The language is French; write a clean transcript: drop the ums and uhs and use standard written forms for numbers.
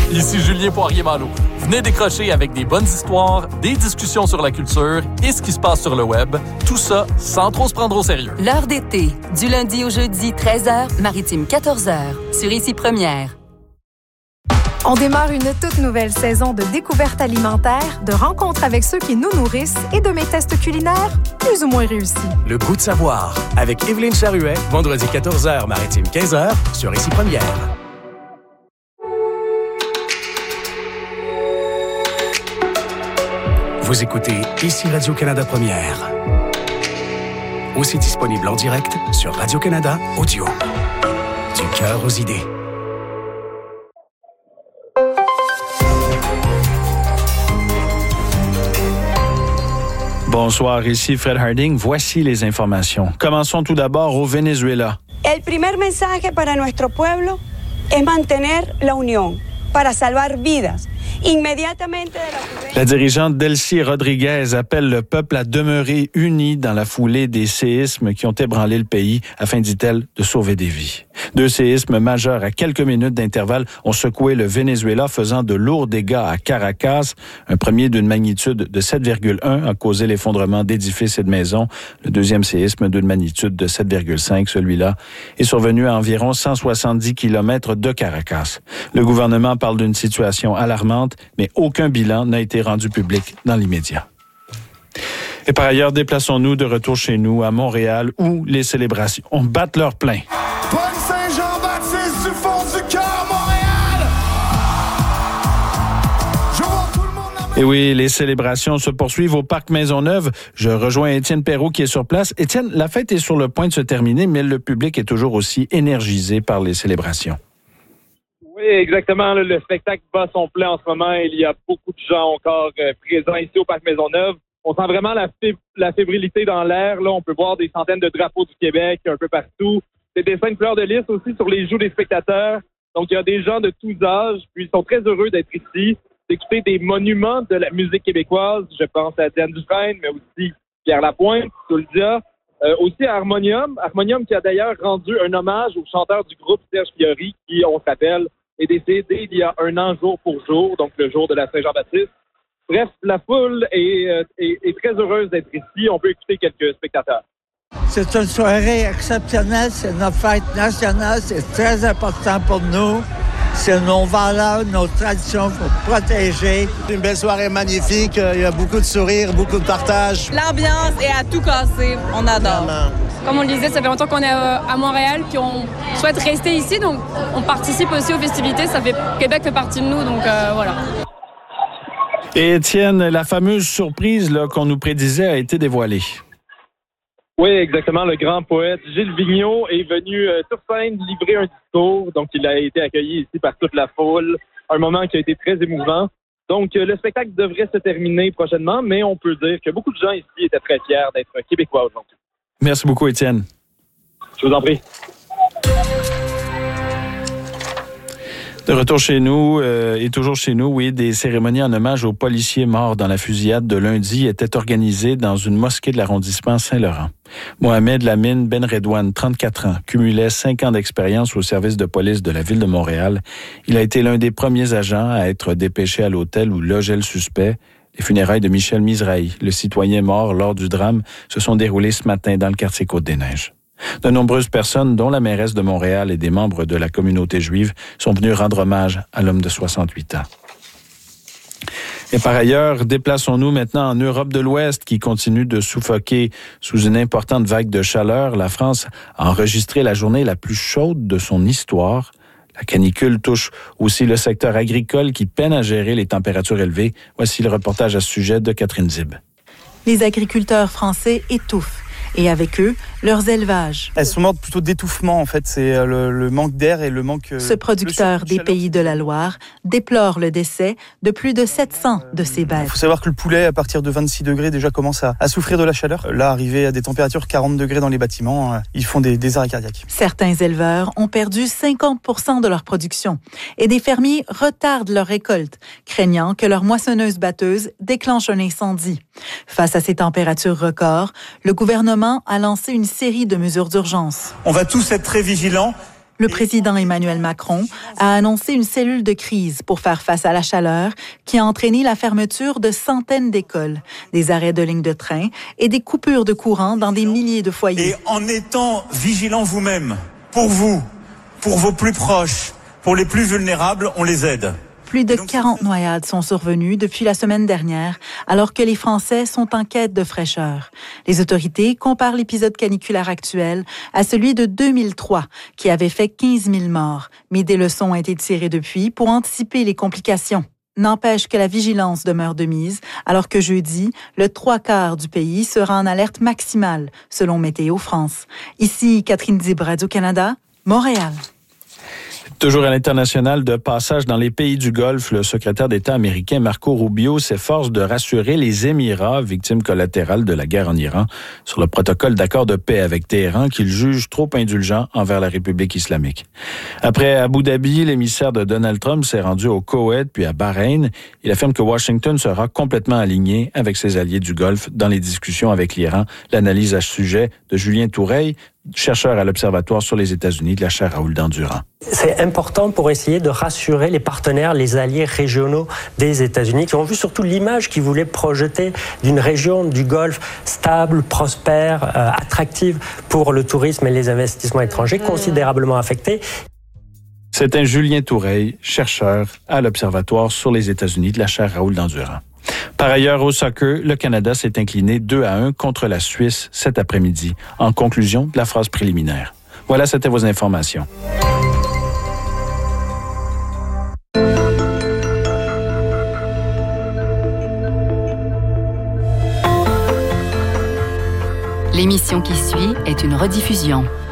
Ici Julien Poirier-Malo. Venez décrocher avec des bonnes histoires, des discussions sur la culture et ce qui se passe sur le web. Tout ça sans trop se prendre au sérieux. L'heure d'été, du lundi au jeudi, 13h, maritime 14h, sur Ici Première. On démarre une toute nouvelle saison de découvertes alimentaires, de rencontres avec ceux qui nous nourrissent et de mes tests culinaires plus ou moins réussis. Le goût de savoir, avec Évelyne Charuet, vendredi 14h, maritime 15h, sur Ici Première. Vous écoutez Ici Radio-Canada Première. Aussi disponible en direct sur Radio-Canada Audio. Du cœur aux idées. Bonsoir, ici Fred Harding. Voici les informations. Commençons tout d'abord au Venezuela. El primer mensaje para nuestro pueblo es mantener la unión para salvar vidas. La dirigeante Delcy Rodriguez appelle le peuple à demeurer uni dans la foulée des séismes qui ont ébranlé le pays afin, dit-elle, de sauver des vies. 2 séismes majeurs à quelques minutes d'intervalle ont secoué le Venezuela, faisant de lourds dégâts à Caracas. Un premier d'une magnitude de 7,1 a causé l'effondrement d'édifices et de maisons. Le deuxième séisme d'une magnitude de 7,5, celui-là, est survenu à environ 170 km de Caracas. Le gouvernement parle d'une situation alarmante, mais aucun bilan n'a été rendu public dans l'immédiat. Et par ailleurs, déplaçons-nous de retour chez nous, à Montréal, où les célébrations battent leur plein. Bonne Saint-Jean-Baptiste du fond du cœur, Montréal! Je vois tout le monde... Et oui, les célébrations se poursuivent au Parc Maisonneuve. Je rejoins Étienne Perrault qui est sur place. Étienne, la fête est sur le point de se terminer, mais le public est toujours aussi énergisé par les célébrations. Oui, exactement. Le spectacle bat son plein en ce moment. Il y a beaucoup de gens encore présents ici au Parc Maisonneuve. On sent vraiment la fébrilité dans l'air. Là, on peut voir des centaines de drapeaux du Québec un peu partout. Des dessins de fleurs de lys aussi sur les joues des spectateurs. Donc, il y a des gens de tous âges. Puis, ils sont très heureux d'être ici, d'écouter des monuments de la musique québécoise. Je pense à Diane Dufresne, mais aussi Pierre Lapointe, Tuldia. Aussi à Harmonium. Harmonium qui a d'ailleurs rendu un hommage au chanteur du groupe Serge Fiori, qui, on se rappelle, est décédé il y a 1 an jour pour jour, donc le jour de la Saint-Jean-Baptiste. Bref, la foule est très heureuse d'être ici. On peut écouter quelques spectateurs. C'est une soirée exceptionnelle. C'est notre fête nationale. C'est très important pour nous. C'est nos valeurs, nos traditions qu'il faut protéger. Une belle soirée magnifique. Il y a beaucoup de sourires, beaucoup de partage. L'ambiance est à tout casser. On adore. Vraiment. Comme on le disait, ça fait longtemps qu'on est à Montréal puis on souhaite rester ici. Donc, on participe aussi aux festivités. Québec fait partie de nous. Donc, voilà. Et Étienne, la fameuse surprise là, qu'on nous prédisait a été dévoilée. Oui, exactement. Le grand poète Gilles Vigneault est venu sur scène livrer un discours. Donc, il a été accueilli ici par toute la foule. Un moment qui a été très émouvant. Donc, le spectacle devrait se terminer prochainement, mais on peut dire que beaucoup de gens ici étaient très fiers d'être québécois aujourd'hui. Merci beaucoup, Étienne. Je vous en prie. De retour chez nous, et toujours chez nous, oui, des cérémonies en hommage aux policiers morts dans la fusillade de lundi étaient organisées dans une mosquée de l'arrondissement Saint-Laurent. Mohamed Lamine Ben Redouane, 34 ans, cumulait 5 ans d'expérience au service de police de la ville de Montréal. Il a été l'un des premiers agents à être dépêché à l'hôtel où logeait le suspect. Les funérailles de Michel Mizrahi, le citoyen mort lors du drame, se sont déroulées ce matin dans le quartier Côte-des-Neiges. De nombreuses personnes, dont la mairesse de Montréal et des membres de la communauté juive, sont venues rendre hommage à l'homme de 68 ans. Et par ailleurs, déplaçons-nous maintenant en Europe de l'Ouest qui continue de suffoquer sous une importante vague de chaleur. La France a enregistré la journée la plus chaude de son histoire. La canicule touche aussi le secteur agricole qui peine à gérer les températures élevées. Voici le reportage à ce sujet de Catherine Zib. Les agriculteurs français étouffent. Et avec eux, leurs élevages. Elles sont mortes plutôt d'étouffement, en fait. C'est le manque d'air et le manque... Ce producteur des Pays de la Loire déplore le décès de plus de 700 de ses bêtes. Il faut savoir que le poulet, à partir de 26 degrés, déjà commence à souffrir de la chaleur. Là, arrivé à des températures 40 degrés dans les bâtiments, ils font des arrêts cardiaques. Certains éleveurs ont perdu 50% de leur production. Et des fermiers retardent leur récolte, craignant que leur moissonneuse-batteuse déclenche un incendie. Face à ces températures records, le gouvernement a lancé une série de mesures d'urgence. On va tous être très vigilants Le président Emmanuel Macron a annoncé une cellule de crise pour faire face à la chaleur qui a entraîné la fermeture de centaines d'écoles, des arrêts de lignes de train et des coupures de courant dans des milliers de foyers. Et en étant vigilant vous-même, pour vous, pour vos plus proches, pour les plus vulnérables, on les aide. Plus de 40 noyades sont survenues depuis la semaine dernière, alors que les Français sont en quête de fraîcheur. Les autorités comparent l'épisode caniculaire actuel à celui de 2003, qui avait fait 15 000 morts. Mais des leçons ont été tirées depuis pour anticiper les complications. N'empêche que la vigilance demeure de mise, alors que jeudi, le 3/4 du pays sera en alerte maximale, selon Météo France. Ici, Catherine Dib, Radio-Canada, Montréal. Toujours à l'international, de passage dans les pays du Golfe, le secrétaire d'État américain Marco Rubio s'efforce de rassurer les Émirats, victimes collatérales de la guerre en Iran, sur le protocole d'accord de paix avec Téhéran qu'il juge trop indulgent envers la République islamique. Après Abu Dhabi, l'émissaire de Donald Trump s'est rendu au Koweït puis à Bahreïn. Il affirme que Washington sera complètement aligné avec ses alliés du Golfe dans les discussions avec l'Iran. L'analyse à ce sujet de Julien Toureil, chercheur à l'Observatoire sur les États-Unis de la chaire Raoul Dandurand. C'est important pour essayer de rassurer les partenaires, les alliés régionaux des États-Unis, qui ont vu surtout l'image qu'ils voulaient projeter d'une région du Golfe stable, prospère, attractive pour le tourisme et les investissements étrangers, considérablement affectés. C'est un Julien Toureil, chercheur à l'Observatoire sur les États-Unis de la chaire Raoul Dandurand. Par ailleurs, au soccer, le Canada s'est incliné 2-1 contre la Suisse cet après-midi, en conclusion de la phase préliminaire. Voilà, c'était vos informations. L'émission qui suit est une rediffusion.